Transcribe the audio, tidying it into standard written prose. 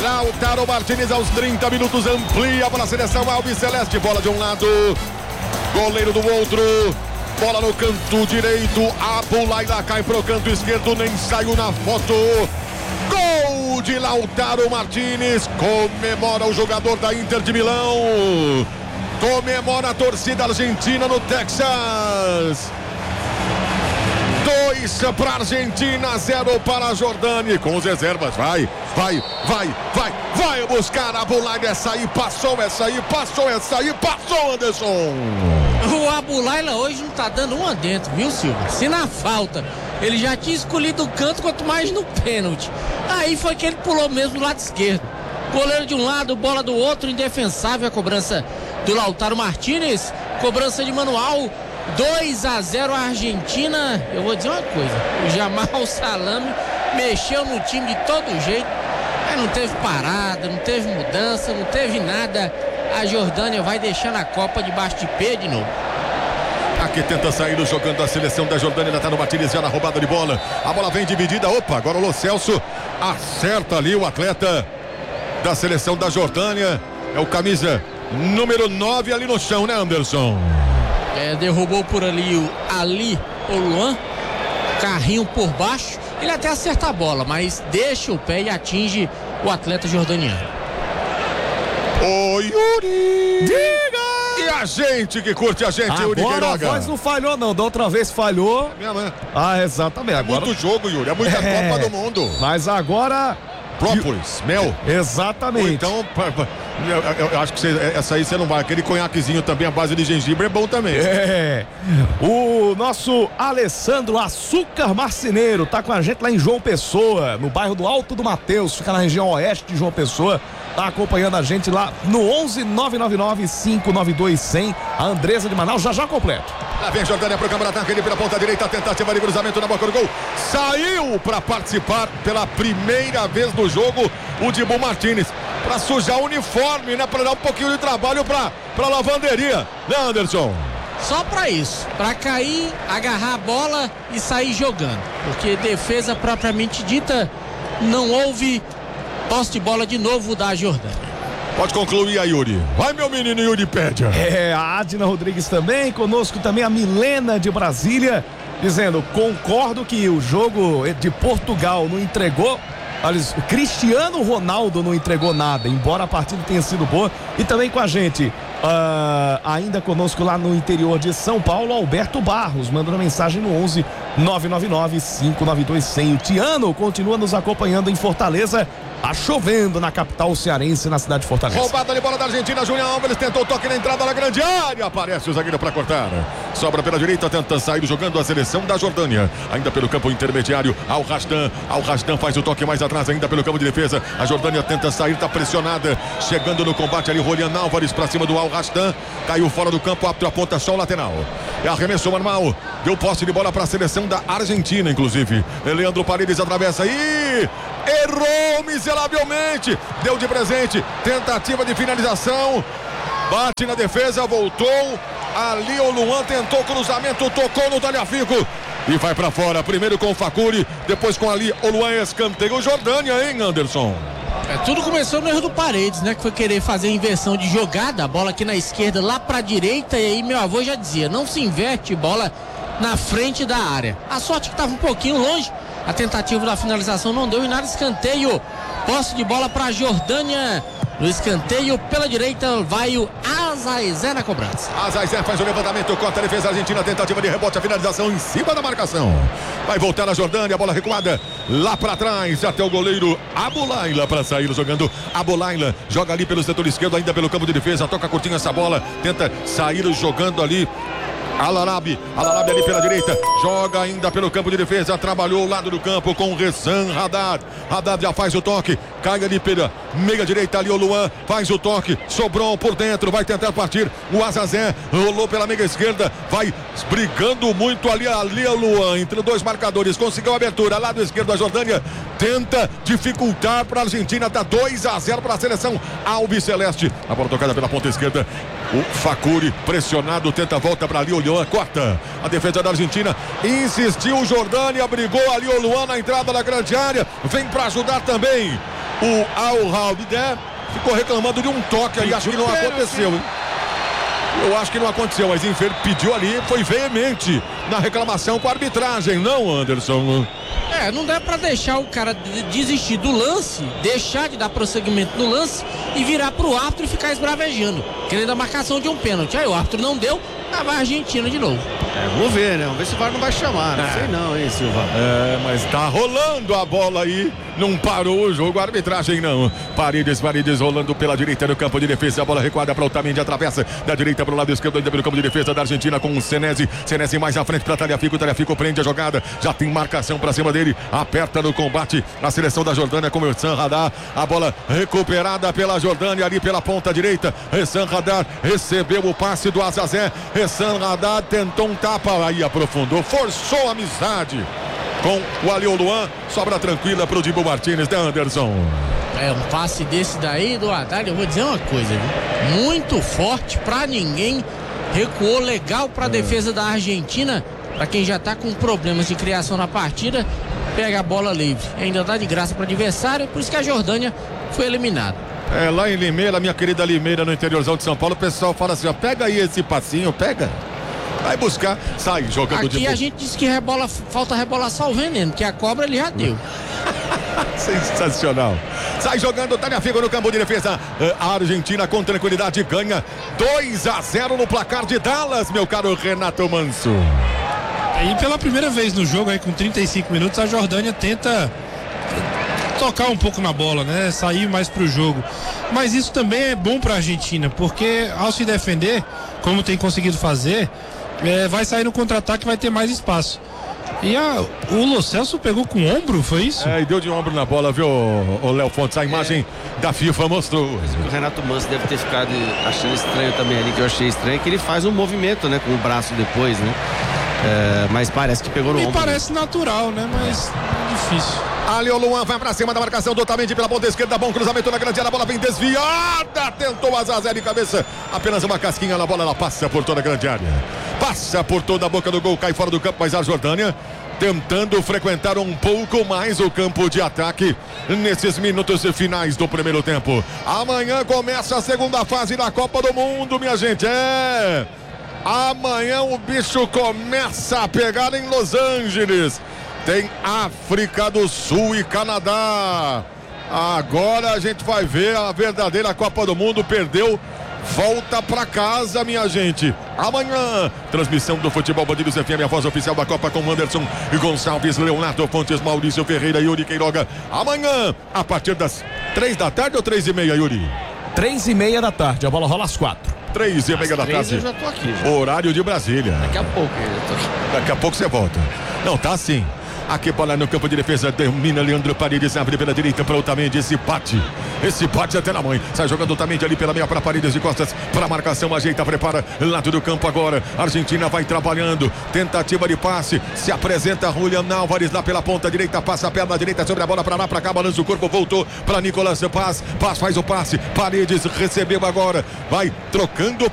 Lautaro Martínez aos 30 minutos amplia para a seleção alviceleste. Bola de um lado, goleiro do outro. Bola no canto direito. Abulaila cai pro canto esquerdo, nem saiu na foto. Gol de Lautaro Martínez. Comemora o jogador da Inter de Milão. Comemora a torcida argentina no Texas. 2 para a Argentina, 0 para a Jordânia. Com os reservas, vai buscar a Abulaila. Essa aí passou, Anderson. O Abulaila hoje não tá dando uma dentro, viu, Silvio? Se na falta ele já tinha escolhido o canto, quanto mais no pênalti. Aí foi que ele pulou mesmo do lado esquerdo. Goleiro de um lado, bola do outro, indefensável a cobrança do Lautaro Martínez. Cobrança de manual. 2-0 a Argentina. Eu vou dizer uma coisa, o Jamal Salame mexeu no time de todo jeito, mas não teve parada, não teve mudança, não teve nada. A Jordânia vai deixando a Copa debaixo de pé de novo. Aqui tenta sair jogando a seleção da Jordânia, ainda está no Martínez já na roubada de bola. A bola vem dividida, opa, agora o Lo Celso acerta ali o atleta da seleção da Jordânia. É o camisa número 9 ali no chão, né, Anderson? Derrubou por ali o Ali Oluan, carrinho por baixo. Ele até acerta a bola, mas deixa o pé e atinge o atleta jordaniano. Ô Yuri! Diga! E a gente que curte a gente, Yuri Queiroga? Agora a voz não falhou não, da outra vez falhou. Minha mãe. Exatamente. Agora... É muito jogo, Yuri, é muita Copa do Mundo. Mas agora... Própolis, mel. Exatamente. Ou então, eu acho que essa aí você não vai. Aquele conhaquezinho também, a base de gengibre é bom também. O nosso Alessandro Açúcar Marceneiro tá com a gente lá em João Pessoa, no bairro do Alto do Mateus, fica na região oeste de João Pessoa. Tá acompanhando a gente lá no 11-999-592-100. A Andresa de Manaus já completo. Lá vem Jordânia pro câmara ataque, ele pela ponta direita, tentativa de cruzamento na boca do gol. Saiu para participar pela primeira vez no jogo o Dibu Martínez. Para sujar o uniforme, né? Para dar um pouquinho de trabalho para lavanderia, né, Anderson? Só para isso, para cair, agarrar a bola e sair jogando. Porque defesa propriamente dita, não houve. Posse de bola de novo da Jordânia. Pode concluir aí, Yuri. Vai, meu menino Yuri Pédia. A Adna Rodrigues também, conosco também a Milena de Brasília, dizendo, concordo que o jogo de Portugal não entregou, o Cristiano Ronaldo não entregou nada, embora a partida tenha sido boa. E também com a gente, ainda conosco lá no interior de São Paulo, Alberto Barros, mandando mensagem no 11-999-592-100. O Tiano continua nos acompanhando em Fortaleza. Tá chovendo na capital cearense, na cidade de Fortaleza. Roubada de bola da Argentina, Julião Alves tentou o toque na entrada da grande área. Aparece o zagueiro para cortar. Sobra pela direita, tenta sair jogando a seleção da Jordânia. Ainda pelo campo intermediário, Al-Rastan. Al-Rastan faz o toque mais atrás, ainda pelo campo de defesa. A Jordânia tenta sair, tá pressionada. Chegando no combate ali, Rolian Álvares para cima do Al-Rastan. Caiu fora do campo, apto, aponta só o lateral. É arremesso manual. Deu posse de bola para a seleção da Argentina, inclusive. Leandro Paredes atravessa aí. Errou miseravelmente, deu de presente, tentativa de finalização, bate na defesa, voltou, ali o Luan tentou cruzamento, tocou no Talhafico e vai pra fora, primeiro com o Facuri, depois com ali o Luan, escanteio Jordânia, hein, Anderson? Tudo começou no erro do Paredes, né, que foi querer fazer inversão de jogada, a bola aqui na esquerda, lá pra direita, e aí meu avô já dizia, não se inverte bola na frente da área, a sorte que tava um pouquinho longe. A tentativa da finalização não deu em nada, escanteio, posse de bola para a Jordânia. No escanteio pela direita vai o Azaizé na cobrança. Azaizé faz o levantamento contra a defesa argentina, tentativa de rebote, a finalização em cima da marcação. Vai voltar a Jordânia, a bola recuada lá para trás, até o goleiro Abulaila para sair jogando. Abulaila joga ali pelo setor esquerdo, ainda pelo campo de defesa, toca curtinho essa bola, tenta sair jogando ali. Al-Arabi ali pela direita, joga ainda pelo campo de defesa, trabalhou o lado do campo com o Ressan Haddad. Haddad já faz o toque, cai ali pela meia direita, ali o Luan faz o toque, sobrou por dentro, vai tentar partir o Azazé, rolou pela meia esquerda, vai brigando muito ali o Luan, entre dois marcadores, conseguiu a abertura, lado esquerdo a Jordânia, tenta dificultar para a Argentina, tá 2-0 para a seleção alviceleste. A bola tocada pela ponta esquerda, o Facuri pressionado, tenta a volta para ali, o Luan corta. A defesa da Argentina insistiu, Jordânia brigou ali, o Luan na entrada da grande área, vem para ajudar também O Al-Raubidé ficou reclamando de um toque ali, acho que não aconteceu, hein? Eu acho que não aconteceu, mas pediu ali, foi veemente na reclamação com a arbitragem, não, Anderson? Não dá pra deixar o cara desistir do lance, deixar de dar prosseguimento no lance e virar pro árbitro e ficar esbravejando, querendo a marcação de um pênalti. Aí o árbitro não deu, vai a Argentina de novo. Vamos ver, né? Vamos ver se o VAR não vai chamar. Não sei não, hein, Silva? Mas tá rolando a bola aí. Não parou o jogo, a arbitragem não. Paredes rolando pela direita no campo de defesa. A bola recuada para Otamendi, atravessa da direita para o lado esquerdo, ainda pelo campo de defesa da Argentina com o Senesi. Senesi mais à frente para Tagliafico. Tagliafico prende a jogada. Já tem marcação para cima dele. Aperta no combate a seleção da Jordânia com o Hessam Haddad. A bola recuperada pela Jordânia ali pela ponta direita. Hessam Haddad recebeu o passe do Azazé. Hessam Haddad tentou um tapa, aí aprofundou, forçou a amizade com o Aliou Luan. Sobra tranquila pro Dibu Martínez, né, Anderson? Um passe desse daí do Haddad, eu vou dizer uma coisa, viu? Muito forte pra ninguém. Recuou legal pra defesa da Argentina. Pra quem já tá com problemas de criação na partida, pega a bola livre. Ainda dá de graça pro adversário, por isso que a Jordânia foi eliminada. Lá em Limeira, minha querida Limeira, no interiorzão de São Paulo, o pessoal fala assim, ó, pega aí esse passinho, pega. Vai buscar, sai jogando de Aqui a gente disse que falta rebolar só o veneno, que a cobra ele já deu. Sensacional. Sai jogando, Tagliafico no campo de defesa. A Argentina com tranquilidade ganha 2-0 no placar de Dallas, meu caro Renato Manso. E pela primeira vez no jogo, aí com 35 minutos, a Jordânia tenta tocar um pouco na bola, né? Sair mais pro jogo. Mas isso também é bom pra Argentina, porque ao se defender, como tem conseguido fazer, vai sair no contra-ataque, vai ter mais espaço. E o Lo Celso pegou com o ombro, foi isso? E deu de ombro na bola, viu, o Léo Fontes? A imagem da FIFA mostrou. O Renato Manso deve ter ficado achando estranho também ali, que eu achei estranho, que ele faz um movimento, né, com o braço depois, né? Mas parece que pegou no ombro. Parece natural, né? Mas é difícil. Ali o Luan vai pra cima da marcação do Otamendi pela ponta esquerda, bom cruzamento na grande área, a bola vem desviada, tentou Azazé de cabeça, apenas uma casquinha na bola, ela passa por toda a grande área, passa por toda a boca do gol, cai fora do campo, mas a Jordânia tentando frequentar um pouco mais o campo de ataque nesses minutos finais do primeiro tempo. Amanhã começa a segunda fase da Copa do Mundo, minha gente, amanhã o bicho começa a pegar em Los Angeles. Tem África do Sul e Canadá. Agora a gente vai ver a verdadeira Copa do Mundo. Perdeu, volta pra casa, minha gente. Amanhã, transmissão do Futebol Bandidos FM, a voz oficial da Copa com Anderson Gonçalves, Leonardo Fontes, Maurício Ferreira e Yuri Queiroga. Amanhã, a partir das 3 da tarde ou 3h30, Yuri? 3h30 da tarde, a bola rola às 4. 3h30 da tarde. Eu já tô aqui. Horário de Brasília. Daqui a pouco eu já tô aqui. Daqui a pouco você volta. Não, tá sim. Aqui bola no campo de defesa, termina Leandro Paredes, abre pela direita para Otamendi, esse bate até na mãe, sai jogando Otamendi ali pela meia para Paredes de costas, para marcação, ajeita, prepara, lado do campo agora, Argentina vai trabalhando, tentativa de passe, se apresenta Julián Álvares lá pela ponta direita, passa a perna direita sobre a bola, para lá, para cá, balança o corpo, voltou para Nicolás Paz faz o passe, Paredes recebeu agora, vai trocando